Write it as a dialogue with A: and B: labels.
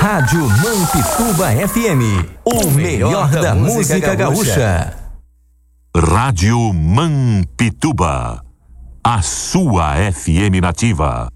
A: Rádio Mampituba FM, o melhor da música gaúcha.
B: Rádio Mampituba, a sua FM nativa.